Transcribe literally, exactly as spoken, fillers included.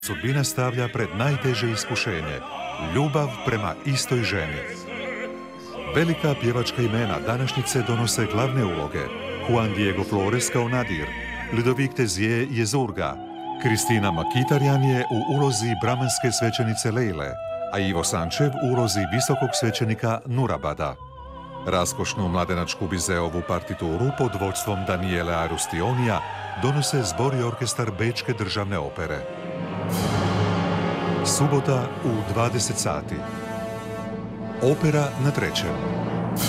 sudbina stavlja pred najteže iskušenje, ljubav prema istoj ženi. Velika pjevačka imena današnjice donose glavne uloge. Juan Diego Flores kao Nadir, Ludovic Tézier je Zurga, Kristina Makitarjan je u ulozi bramanske svećenice Lejle, a Ivo Sančev u ulozi visokog svećenika Nurabada. Raskošnu mladenačku Bizeovu partituru pod vodstvom Daniele Arustionija donose zbor i orkestar Bečke državne opere. Subota u dvadeset sati. Opera na trećem.